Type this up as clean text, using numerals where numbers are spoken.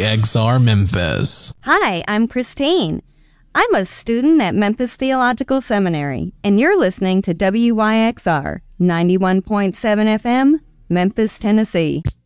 WYXR Memphis. Hi, I'm Christine. I'm a student at Memphis Theological Seminary, and you're listening to WYXR 91.7 FM, Memphis, Tennessee.